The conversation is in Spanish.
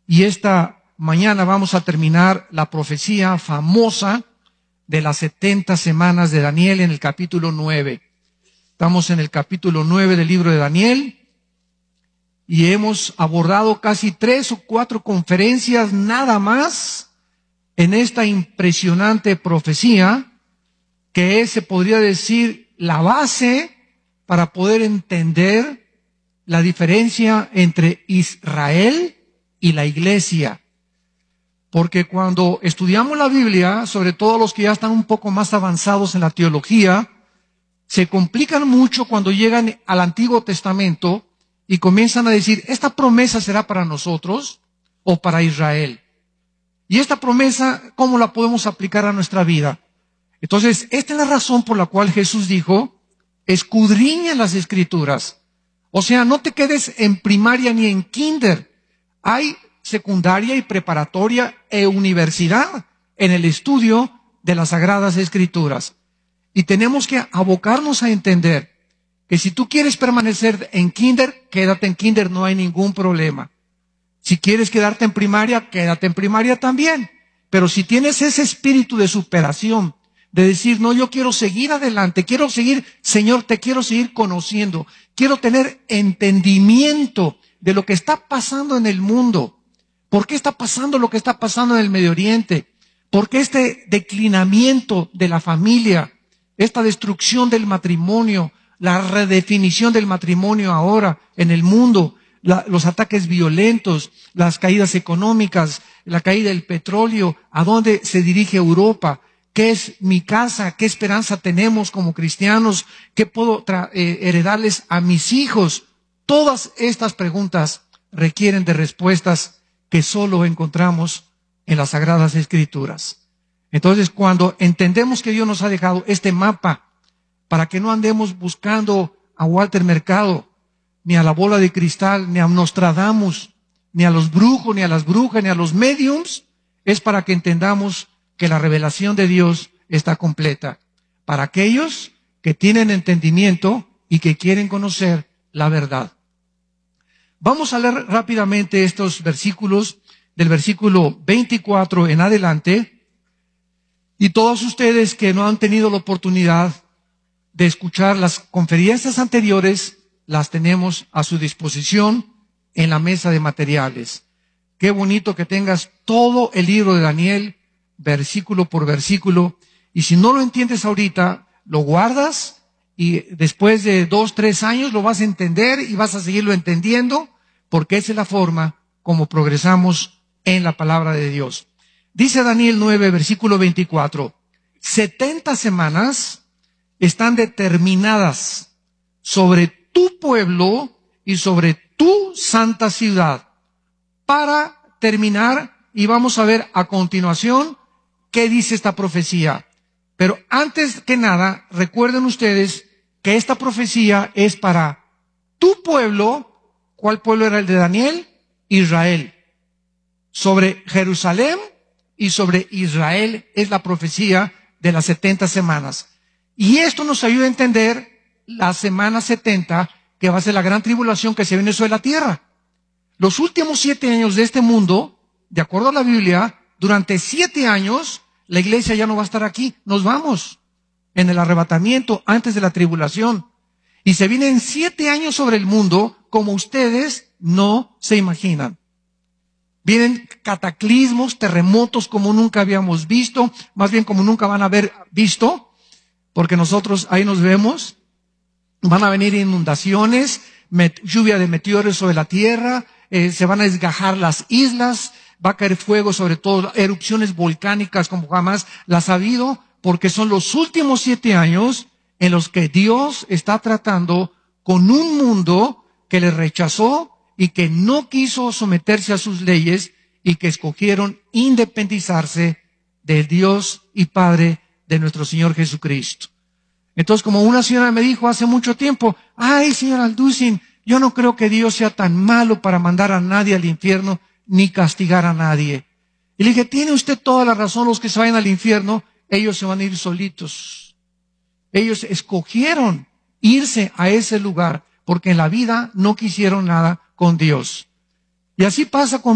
Y esta mañana vamos a terminar la profecía famosa de las 70 semanas de Daniel en el capítulo 9. Estamos en el capítulo 9 del libro de Daniel y hemos abordado casi 3 o 4 conferencias nada más en esta impresionante profecía que es, se podría decir, la base para poder entender la diferencia entre Israel y la iglesia. Porque cuando estudiamos la Biblia, sobre todo los que ya están un poco más avanzados en la teología, se complican mucho cuando llegan al Antiguo Testamento y comienzan a decir, ¿esta promesa será para nosotros o para Israel? Y esta promesa, ¿cómo la podemos aplicar a nuestra vida? Entonces, esta es la razón por la cual Jesús dijo, escudriña las Escrituras. O sea, no te quedes en primaria ni en kinder. Hay secundaria y preparatoria e universidad en el estudio de las Sagradas Escrituras. Y tenemos que abocarnos a entender que si tú quieres permanecer en kinder, quédate en kinder, no hay ningún problema. Si quieres quedarte en primaria, quédate en primaria también. Pero si tienes ese espíritu de superación, de decir, no, yo quiero seguir adelante, quiero seguir, Señor, te quiero seguir conociendo, quiero tener entendimiento de lo que está pasando en el mundo. ¿Por qué está pasando lo que está pasando en el Medio Oriente? ¿Por qué este declinamiento de la familia, esta destrucción del matrimonio, la redefinición del matrimonio ahora en el mundo, los ataques violentos, las caídas económicas, la caída del petróleo, a dónde se dirige Europa? ¿Qué es mi casa? ¿Qué esperanza tenemos como cristianos? ¿Qué puedo heredarles a mis hijos? Todas estas preguntas requieren de respuestas que solo encontramos en las Sagradas Escrituras. Entonces, cuando entendemos que Dios nos ha dejado este mapa para que no andemos buscando a Walter Mercado, ni a la bola de cristal, ni a Nostradamus, ni a los brujos, ni a las brujas, ni a los mediums, es para que entendamos que la revelación de Dios está completa para aquellos que tienen entendimiento y que quieren conocer la verdad. Vamos a leer rápidamente estos versículos del versículo 24 en adelante, y todos ustedes que no han tenido la oportunidad de escuchar las conferencias anteriores, las tenemos a su disposición en la mesa de materiales. Qué bonito que tengas todo el libro de Daniel, versículo por versículo, y si no lo entiendes ahorita, lo guardas y después de 2, 3 años lo vas a entender y vas a seguirlo entendiendo, porque esa es la forma como progresamos en la palabra de Dios. Dice Daniel 9, versículo 24, 70 semanas están determinadas sobre tu pueblo y sobre tu santa ciudad para terminar, y vamos a ver a continuación qué dice esta profecía. Pero antes que nada, recuerden ustedes que esta profecía es para tu pueblo. ¿Cuál pueblo era el de Daniel? Israel. Sobre Jerusalén y sobre Israel es la profecía de las 70 semanas. Y esto nos ayuda a entender la semana 70, que va a ser la gran tribulación que se viene sobre la tierra. Los últimos 7 años de este mundo, de acuerdo a la Biblia, durante 7 años, la iglesia ya no va a estar aquí. Nos vamos en el arrebatamiento antes de la tribulación. Y se vienen 7 años sobre el mundo como ustedes no se imaginan. Vienen cataclismos, terremotos como nunca habíamos visto, más bien como nunca van a haber visto, porque nosotros ahí nos vemos. Van a venir inundaciones, lluvia de meteoros sobre la tierra, se van a desgajar las islas, va a caer fuego, sobre todo erupciones volcánicas como jamás las ha habido, porque son los últimos 7 años en los que Dios está tratando con un mundo que le rechazó y que no quiso someterse a sus leyes y que escogieron independizarse del Dios y Padre de nuestro Señor Jesucristo. Entonces, como una señora me dijo hace mucho tiempo, ay, señor Alducin, yo no creo que Dios sea tan malo para mandar a nadie al infierno ni castigar a nadie. Y le dije, tiene usted toda la razón, los que se vayan al infierno, ellos se van a ir solitos. Ellos escogieron irse a ese lugar porque en la vida no quisieron nada con Dios. Y así pasa con